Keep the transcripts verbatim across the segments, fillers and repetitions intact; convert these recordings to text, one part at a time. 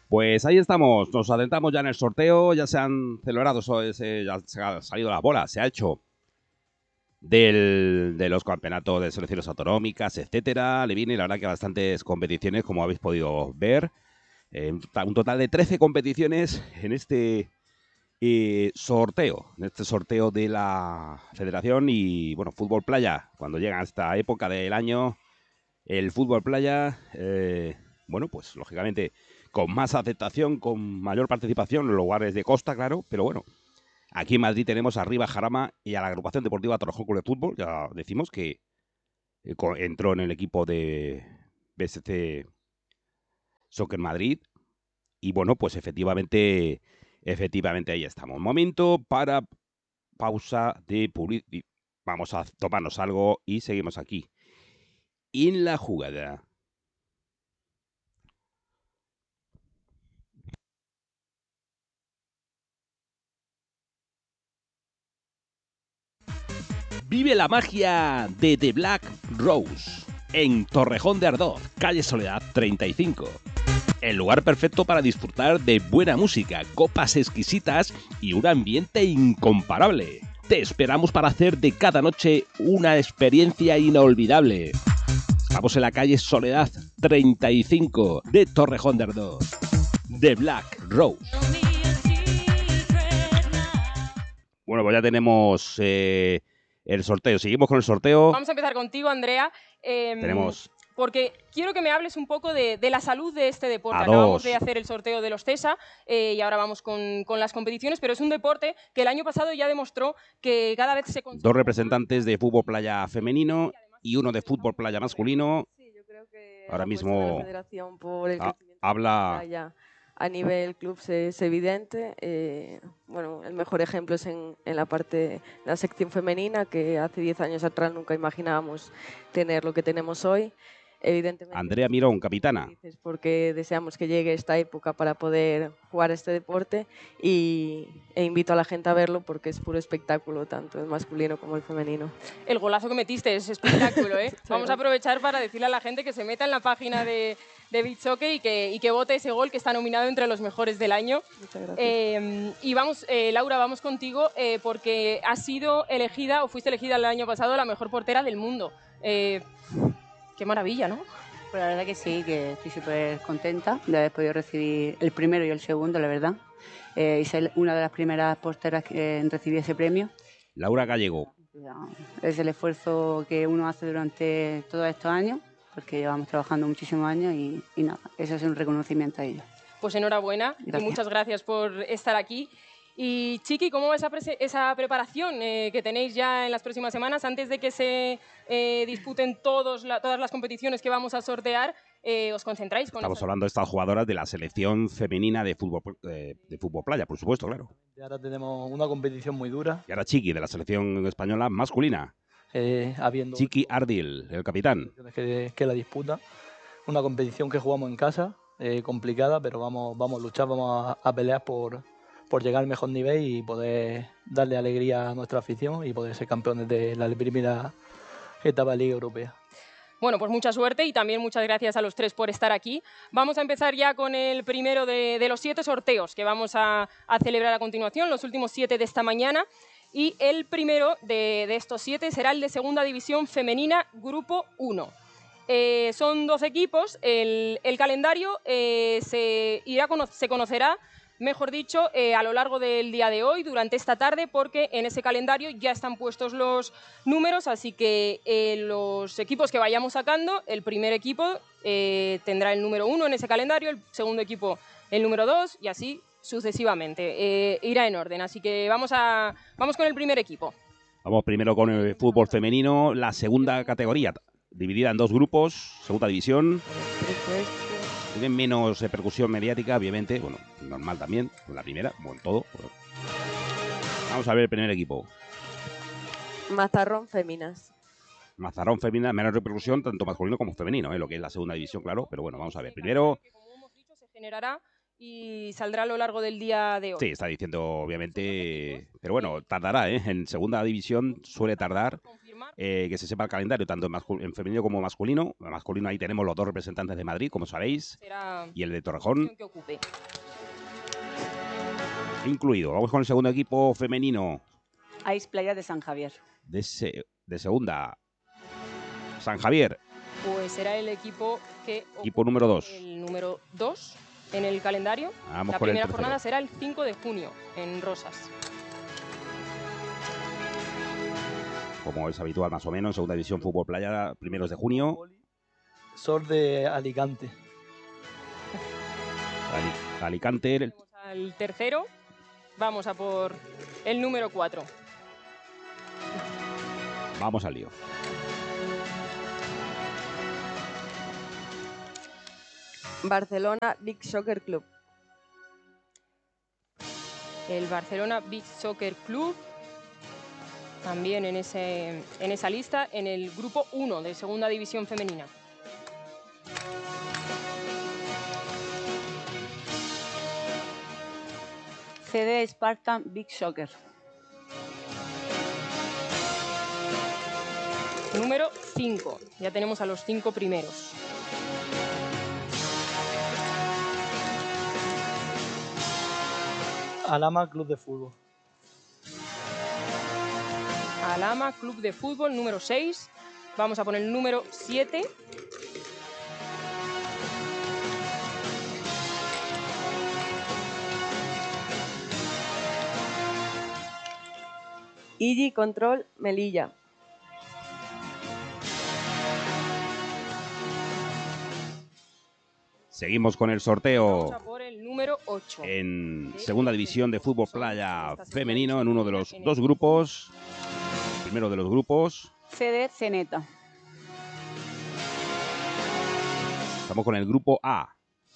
Pues ahí estamos, nos adentramos ya en el sorteo, ya se han celebrado, se, ya se ha salido la bola, se ha hecho del, de los campeonatos de selecciones autonómicas, etcétera. Le viene la verdad que bastantes competiciones, como habéis podido ver. Eh, un total de trece competiciones en este eh, sorteo, en este sorteo de la Federación y, bueno, fútbol playa. Cuando llega esta época del año, el fútbol playa, eh, bueno, pues lógicamente con más aceptación, con mayor participación en los lugares de costa, claro, pero bueno, aquí en Madrid tenemos arriba Jarama y a la agrupación deportiva Torrejón Club de Fútbol, ya decimos que eh, entró en el equipo de B S C Soccer Madrid y bueno, pues efectivamente, efectivamente ahí estamos. Momento para pausa de publicidad. Vamos a tomarnos algo y seguimos aquí. En la jugada. Vive la magia de The Black Rose en Torrejón de Ardoz, calle Soledad treinta y cinco. El lugar perfecto para disfrutar de buena música, copas exquisitas y un ambiente incomparable. Te esperamos para hacer de cada noche una experiencia inolvidable. Estamos en la calle Soledad treinta y cinco de Torrejón de Ardoz. The Black Rose. Bueno, pues ya tenemos eh, el sorteo. Seguimos con el sorteo. Vamos a empezar contigo, Andrea. Eh, tenemos... Porque quiero que me hables un poco de, de la salud de este deporte. A Acabamos dos. de hacer el sorteo de los CESA eh, y ahora vamos con, con las competiciones, pero es un deporte que el año pasado ya demostró que cada vez se... Dos representantes de fútbol playa femenino y uno de fútbol playa masculino. Sí, yo creo que ahora la apuesta de mismo la federación por el ha, crecimiento habla... de la playa a nivel club es evidente. Eh, bueno, el mejor ejemplo es en, en la parte, la sección femenina, que hace diez años atrás nunca imaginábamos tener lo que tenemos hoy. Evidentemente, Andrea Mirón, capitana. Porque deseamos que llegue esta época para poder jugar este deporte y, e invito a la gente a verlo porque es puro espectáculo, tanto el masculino como el femenino. El golazo que metiste es espectáculo, ¿eh? Vamos a aprovechar para decirle a la gente que se meta en la página de, de Beach Soccer y que, y que vote ese gol que está nominado entre los mejores del año. Muchas gracias. Eh, y vamos, eh, Laura, vamos contigo eh, porque has sido elegida o fuiste elegida el año pasado la mejor portera del mundo. Eh, Qué maravilla, ¿no? Pues la verdad que sí, que estoy súper contenta de haber podido recibir el primero y el segundo, la verdad. Eh, y ser una de las primeras porteras que recibí ese premio. Laura Gallego. Es el esfuerzo que uno hace durante todos estos años, porque llevamos trabajando muchísimos años y, y nada, eso es un reconocimiento a ellos. Pues enhorabuena. Gracias. Y muchas gracias por estar aquí. Y Chiqui, ¿cómo va esa, esa preparación eh, que tenéis ya en las próximas semanas antes de que se eh, disputen todos la, todas las competiciones que vamos a sortear? Eh, ¿Os concentráis con Estamos esa... hablando de estas jugadoras de la selección femenina de fútbol, eh, de fútbol playa, por supuesto, claro. Y ahora tenemos una competición muy dura. Y ahora Chiqui, de la selección española masculina. Eh, habiendo Chiqui Ardil, el capitán. Que, que la disputa. Una competición que jugamos en casa, eh, complicada, pero vamos, vamos a luchar, vamos a, a pelear por... por llegar al mejor nivel y poder darle alegría a nuestra afición y poder ser campeones de la primera etapa de Liga Europea. Bueno, pues mucha suerte y también muchas gracias a los tres por estar aquí. Vamos a empezar ya con el primero de, de los siete sorteos que vamos a, a celebrar a continuación, los últimos siete de esta mañana. Y el primero de, de estos siete será el de Segunda División Femenina, Grupo uno. Eh, son doce equipos, el, el calendario eh, se, irá, se conocerá mejor dicho, eh, a lo largo del día de hoy, durante esta tarde, porque en ese calendario ya están puestos los números, así que eh, los equipos que vayamos sacando, el primer equipo eh, tendrá el número uno en ese calendario, el segundo equipo el número dos y así sucesivamente. Eh, irá en orden, así que vamos, a, vamos con el primer equipo. Vamos primero con el fútbol femenino, la segunda categoría, dividida en dos grupos, segunda división. Tienen menos repercusión mediática, obviamente, bueno, normal también, con la primera, como en todo. Bueno. Vamos a ver el primer equipo. Mazarrón Féminas. Mazarrón Féminas, menos repercusión, tanto masculino como femenino, ¿eh? Lo que es la segunda división, claro, pero bueno, vamos a ver. Primero... Que, como hemos dicho, se generará y saldrá a lo largo del día de hoy. Sí, está diciendo, obviamente, pero bueno, tardará, ¿eh? En segunda división suele tardar eh, que se sepa el calendario, tanto en, en femenino como masculino. En masculino ahí tenemos los dos representantes de Madrid, como sabéis, Será y el de Torrejón que ocupe. incluido. Vamos con el segundo equipo femenino. Ice Playa de San Javier. De, se, de segunda, San Javier. Pues será el equipo que Equipo número dos. El número dos en el calendario. Vamos La con el primera tercero. jornada será el cinco de junio en Rosas. Como es habitual más o menos, segunda división Fútbol Playa, primeros de junio. Sor de Alicante. Ali- Alicante. El... Al tercero, vamos a por el número cuatro. Vamos al lío. Barcelona Big Soccer Club. El Barcelona Beach Soccer Club, también en, ese, en esa lista, en el grupo uno de segunda división femenina. C D Spartan Big Soccer. Número cinco. Ya tenemos a los cinco primeros. Alama Club de Fútbol. Alama Club de Fútbol, número seis. Vamos a poner el número siete. Igi Control Melilla. Seguimos con el sorteo. Vamos a por el número ocho. En segunda división de Fútbol Playa femenino, en uno de los dos grupos. Primero de los grupos. C D Ceneta. Estamos con el grupo A.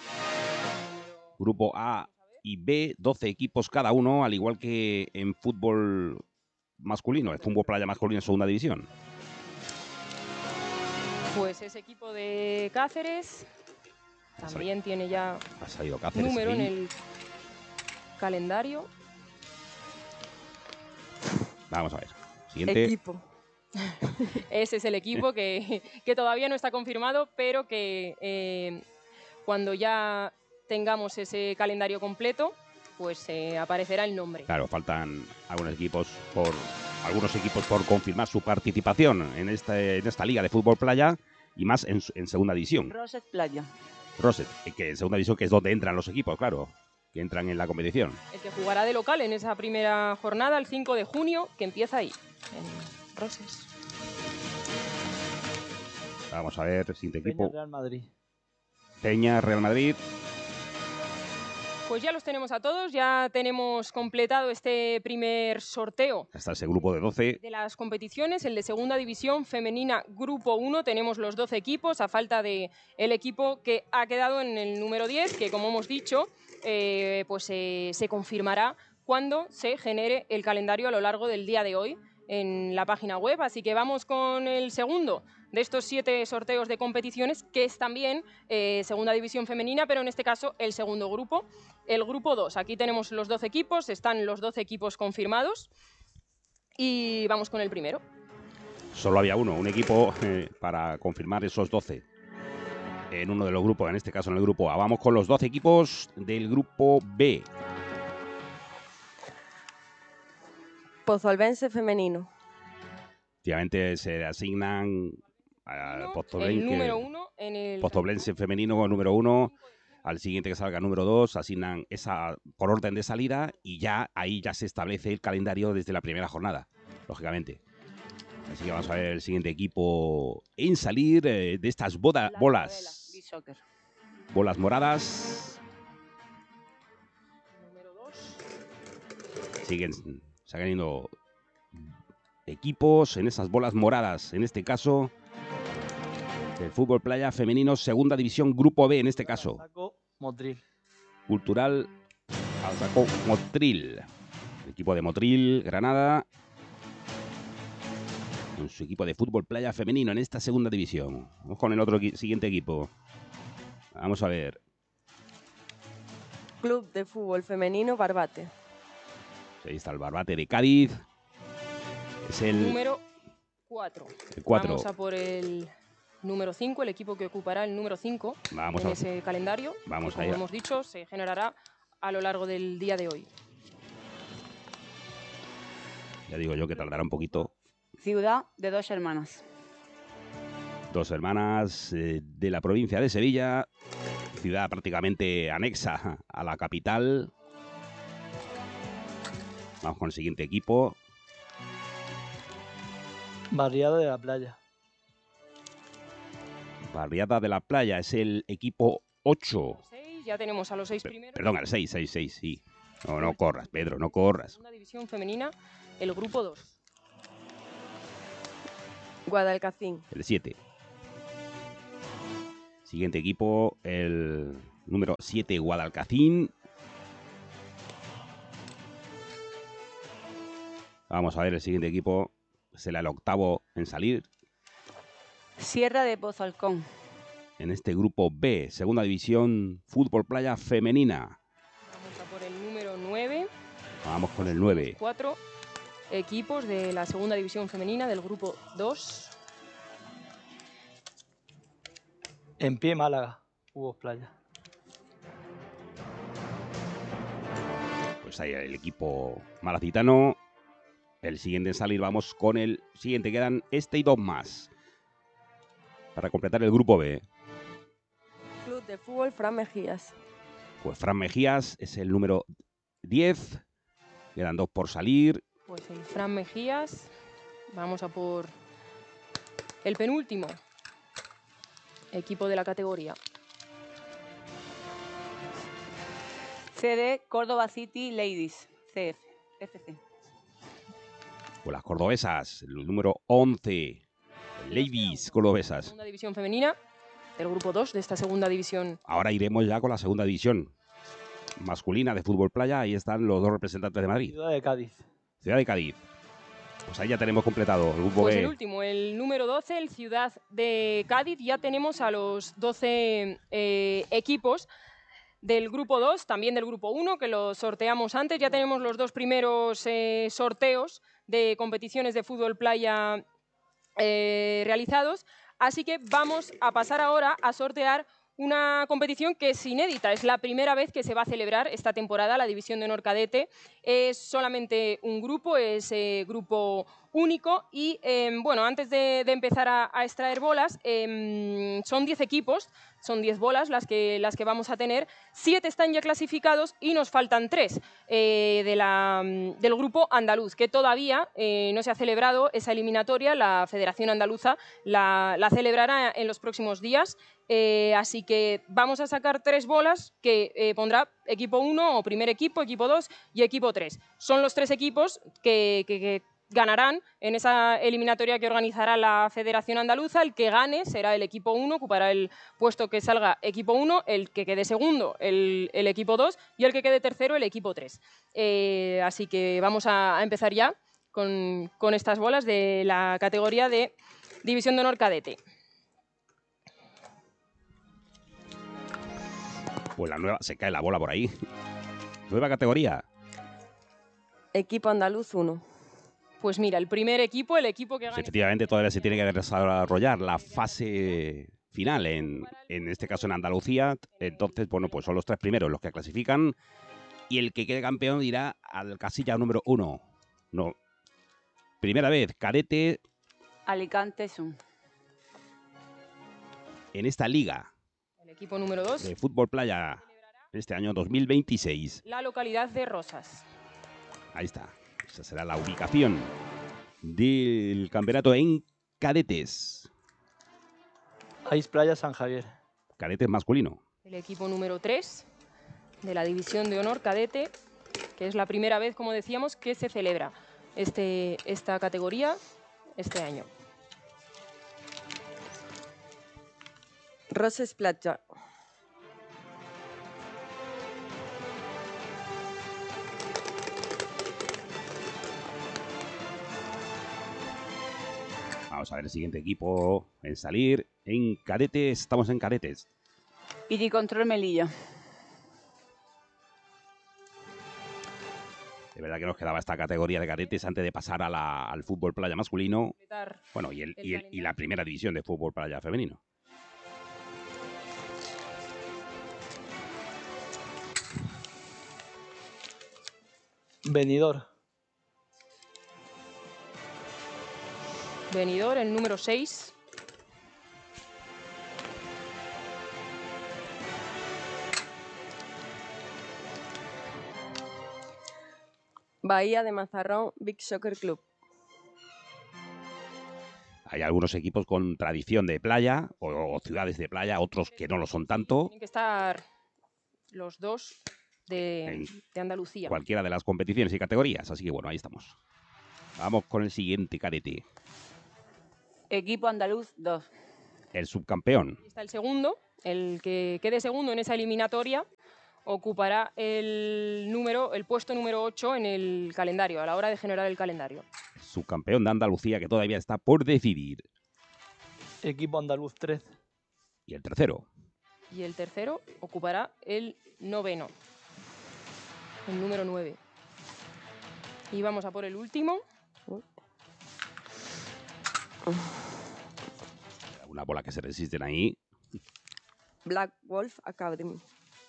Grupo A y B, doce equipos cada uno, al igual que en fútbol masculino, el Fútbol Playa masculino en segunda división. Pues ese equipo de Cáceres también tiene ya Ha salido Cáceres número en ahí. el calendario. Vamos a ver. Siguiente. Equipo. Ese es el equipo que, que todavía no está confirmado, pero que eh, cuando ya tengamos ese calendario completo, pues eh, aparecerá el nombre. Claro, faltan algunos equipos por algunos equipos por confirmar su participación en esta, en esta liga de fútbol playa y más en, en segunda división. Roset Playa. Roset, que en segunda división que es donde entran los equipos, claro, que entran en la competición. El que jugará de local en esa primera jornada, el cinco de junio, que empieza ahí, en Roses. Vamos a ver, siguiente Peña equipo. Real Madrid. Peña, Real Madrid. Pues ya los tenemos a todos, ya tenemos completado este primer sorteo Hasta ese grupo de doce. de las competiciones, el de segunda división femenina grupo uno. Tenemos los doce equipos, a falta de el equipo que ha quedado en el número diez, que como hemos dicho, eh, pues eh, se confirmará cuando se genere el calendario a lo largo del día de hoy en la página web. Así que vamos con el segundo de estos siete sorteos de competiciones, que es también eh, segunda división femenina, pero en este caso el segundo grupo, el grupo dos. Aquí tenemos los doce equipos, están los doce equipos confirmados y vamos con el primero. Solo había uno, un equipo eh, para confirmar esos doce en uno de los grupos, en este caso en el grupo A. Vamos con los doce equipos del grupo B. Pozualbense femenino. Efectivamente se asignan Uno, al el número uno en el Pozoblense femenino con número uno, al siguiente que salga número dos, asignan esa por orden de salida y ya ahí ya se establece el calendario desde la primera jornada, lógicamente. Así que vamos a ver el siguiente equipo en salir eh, de estas boda, La bolas, Big Soccer. bolas moradas. número dos. Siguen saliendo equipos en esas bolas moradas, en este caso del fútbol playa femenino, segunda división, grupo B en este caso. Saco Motril. Cultural Alsaco Motril. El equipo de Motril, Granada, con su equipo de fútbol playa femenino en esta segunda división. Vamos con el otro equi- siguiente equipo. Vamos a ver. Club de Fútbol Femenino Barbate. Ahí está el Barbate de Cádiz. Es el número cuatro. el cuatro. Vamos a por el número cinco, el equipo que ocupará el número cinco Vamos en a- ese calendario. vamos que, allá. como hemos dicho, se generará a lo largo del día de hoy. Ya digo yo que tardará un poquito. Ciudad de Dos Hermanas. Dos hermanas eh, de la provincia de Sevilla, ciudad prácticamente anexa a la capital. Vamos con el siguiente equipo. Barriada de la Playa. Barriada de la Playa es el equipo ocho. Seis, ya tenemos a los seis primeros. Perdón, el seis, seis, seis, sí. No, no corras, Pedro, no corras. Segunda división femenina, el grupo dos. Guadalcacín. El siete. Siguiente equipo, el número siete, Guadalcacín. Vamos a ver el siguiente equipo. Será el octavo en salir Sierra de Pozalcón. en este grupo B, segunda división, fútbol playa femenina. Vamos a por el número nueve. Vamos con el nueve. Cuatro equipos de la segunda división femenina del grupo dos. En pie Málaga. Hubo Playa. Pues ahí el equipo malacitano. El siguiente en salir, vamos con el siguiente. Quedan este y dos más para completar el grupo B. Club de Fútbol Fran Mejías. Pues Fran Mejías es el número diez. Quedan dos por salir. Pues el Fran Mejías. Vamos a por el penúltimo equipo de la categoría. C D Córdoba City Ladies. C F. F C. Pues las cordobesas, el número once. Ladies cordobesas. Segunda división femenina del grupo dos de esta segunda división. Ahora iremos ya con la segunda división masculina de fútbol playa. Ahí están los dos representantes de Madrid. Ciudad de Cádiz. Ciudad de Cádiz. Pues ahí ya tenemos completado el grupo Pues B. el último, el número doce, el Ciudad de Cádiz. Ya tenemos a los doce eh, equipos del grupo dos, también del grupo uno, que lo sorteamos antes. Ya tenemos los dos primeros eh, sorteos de competiciones de fútbol playa eh, realizados. Así que vamos a pasar ahora a sortear una competición que es inédita. Es la primera vez que se va a celebrar esta temporada la División de Honor Cadete. Es solamente un grupo, es eh, grupo único y, eh, bueno, antes de, de empezar a, a extraer bolas, eh, son diez equipos, son diez bolas las que, las que vamos a tener. siete están ya clasificados y nos faltan tres eh, de la, del grupo andaluz, que todavía eh, no se ha celebrado esa eliminatoria. La Federación Andaluza la, la celebrará en los próximos días. Eh, así que vamos a sacar tres bolas que eh, pondrá equipo uno o primer equipo, equipo dos y equipo tres. Son los tres equipos que, que, que ganarán en esa eliminatoria que organizará la Federación Andaluza. El que gane será el equipo uno, ocupará el puesto que salga equipo uno, el que quede segundo el, el equipo dos y el que quede tercero el equipo tres. Eh, así que vamos a, a empezar ya con, con estas bolas de la categoría de División de Honor Cadete. Pues la nueva, se cae la bola por ahí. Nueva categoría. Equipo andaluz uno. Pues mira, el primer equipo, el equipo que Pues gane... efectivamente todavía se tiene que desarrollar la fase final, en, en este caso en Andalucía. Entonces, bueno, pues son los tres primeros los que clasifican y el que quede campeón irá al casilla número uno. No. Primera vez, cadete Alicante Sun. en esta liga El equipo número dos, de fútbol playa este año dos mil veintiséis. la localidad de Rosas. Ahí está. Esa será la ubicación del campeonato en cadetes. Ice Playa San Javier. Cadetes masculino. El equipo número tres de la División de Honor Cadete, que es la primera vez, como decíamos, que se celebra este, esta categoría este año. Roses Platja. Vamos a ver el siguiente equipo en salir. En cadetes, estamos en cadetes. Y Control Melilla. De verdad que nos quedaba esta categoría de cadetes antes de pasar a la, al fútbol playa masculino. Bueno, y, el, y, el, y la primera división de fútbol playa femenino. Benidorm. Benidorm, el número seis. Bahía de Mazarrón Big Soccer Club. Hay algunos equipos con tradición de playa o, o ciudades de playa, otros que no lo son tanto. Tienen que estar los dos de, de Andalucía. Cualquiera de las competiciones y categorías, así que bueno, ahí estamos. Vamos con el siguiente cadete. Equipo andaluz dos. El subcampeón. Está el segundo, el que quede segundo en esa eliminatoria ocupará el número, el puesto número ocho en el calendario, a la hora de generar el calendario. Subcampeón de Andalucía que todavía está por decidir. Equipo andaluz tres. Y el tercero. Y el tercero ocupará el noveno, el número nueve. Y vamos a por el último. Una bola que se resisten ahí. Black Wolf Academy.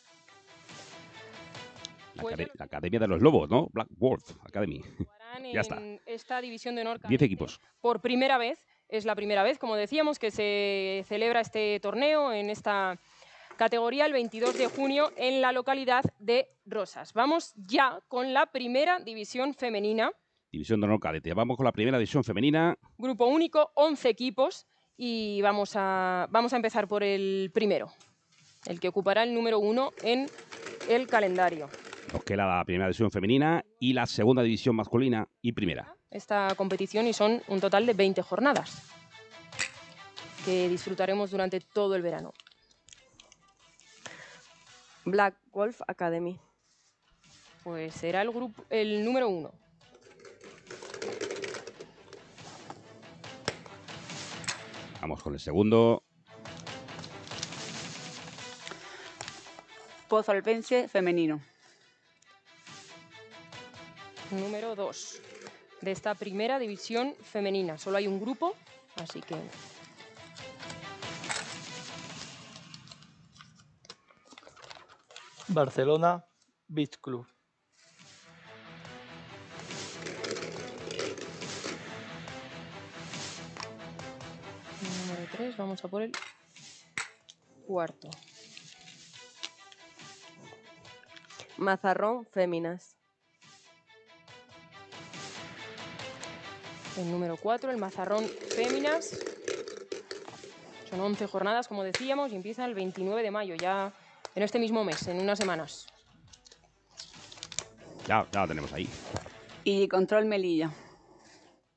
La, Pues acad la Academia de los Lobos, ¿no? Black Wolf Academy. Ya está. En esta división de honor. Diez equipos. Por primera vez, es la primera vez, como decíamos, que se celebra este torneo en esta categoría el veintidós de junio en la localidad de Rosas. Vamos ya con la primera división femenina. División de honor cadete. Vamos con la primera división femenina. Grupo único, once equipos y vamos a, vamos a empezar por el primero, el que ocupará el número uno en el calendario. Nos queda la primera división femenina y la segunda división masculina y primera. Esta competición y son un total de veinte jornadas que disfrutaremos durante todo el verano. Black Wolf Academy. Pues será el grupo, el número uno. Vamos con el segundo. Pozo Albense femenino. Número dos de esta primera división femenina. Solo hay un grupo, así que... Barcelona Beach Club. Número tres, vamos a por el cuarto. Mazarrón Féminas. El número cuatro, el Mazarrón Féminas. Son once jornadas, como decíamos, y empieza el veintinueve de mayo, ya en este mismo mes, en unas semanas. Ya, ya lo tenemos ahí. Y Control Melilla.